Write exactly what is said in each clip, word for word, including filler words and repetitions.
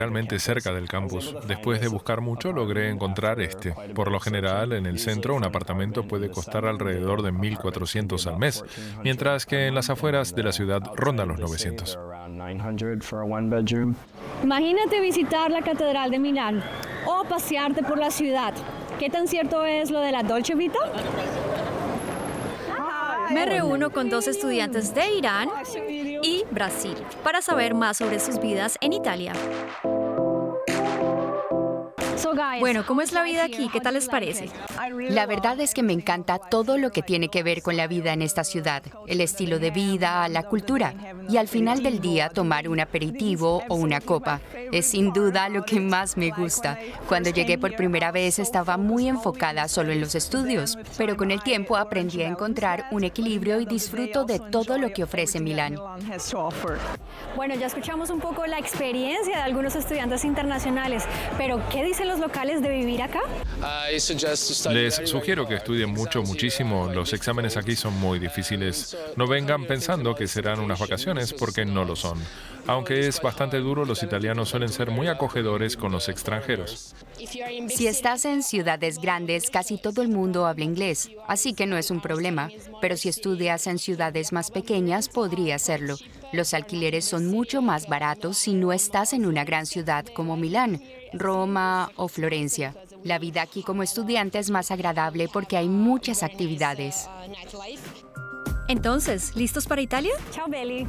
realmente cerca del campus. Después de buscar mucho, logré encontrar este. Por lo general, en el centro, un apartamento puede costar alrededor de mil cuatrocientos al mes, mientras que en las afueras de la ciudad rondan los novecientos. Imagínate visitar la Catedral de Milán o pasearte por la ciudad. ¿Qué tan cierto es lo de la Dolce Vita? Me reúno con dos estudiantes de Irán y Brasil para saber más sobre sus vidas en Italia. Bueno, ¿cómo es la vida aquí? ¿Qué tal les parece? La verdad es que me encanta todo lo que tiene que ver con la vida en esta ciudad, el estilo de vida, la cultura. Y al final del día, tomar un aperitivo o una copa es sin duda lo que más me gusta. Cuando llegué por primera vez estaba muy enfocada solo en los estudios, pero con el tiempo aprendí a encontrar un equilibrio y disfruto de todo lo que ofrece Milán. Bueno, ya escuchamos un poco la experiencia de algunos estudiantes internacionales, pero ¿qué dicen los locales de vivir acá? Les sugiero que estudien mucho, muchísimo. Los exámenes aquí son muy difíciles. No vengan pensando que serán unas vacaciones, porque no lo son. Aunque es bastante duro, los italianos suelen ser muy acogedores con los extranjeros. Si estás en ciudades grandes, casi todo el mundo habla inglés, así que no es un problema. Pero si estudias en ciudades más pequeñas, podría serlo. Los alquileres son mucho más baratos si no estás en una gran ciudad como Milán, Roma o Florencia. La vida aquí como estudiante es más agradable porque hay muchas actividades. Entonces, ¿listos para Italia? Chao, Beli.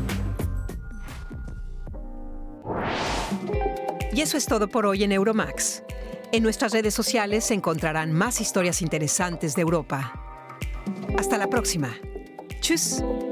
Y eso es todo por hoy en Euromax. En nuestras redes sociales se encontrarán más historias interesantes de Europa. Hasta la próxima. Tschüss.